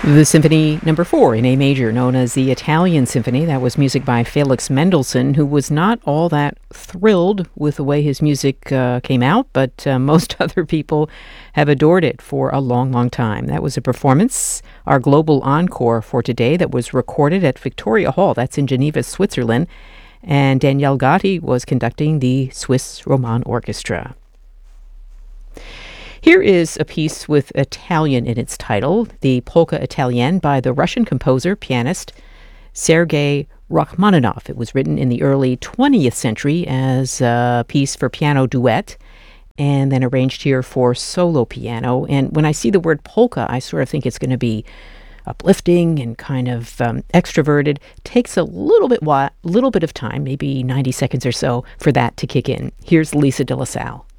The Symphony Number 4 in A major, known as the Italian Symphony, that was music by Felix Mendelssohn, who was not all that thrilled with the way his music came out, but most other people have adored it for a long, long time. That was a performance, our global encore for today, that was recorded at Victoria Hall. That's in Geneva, Switzerland. And Danielle Gatti was conducting the Swiss Roman Orchestra. Here is a piece with Italian in its title, the Polka Italienne by the Russian composer, pianist Sergei Rachmaninoff. It was written in the early 20th century as a piece for piano duet and then arranged here for solo piano. And when I see the word polka, I sort of think it's going to be uplifting and kind of extroverted. Takes a little bit of time, maybe 90 seconds or so, for that to kick in. Here's Lisa de la Salle.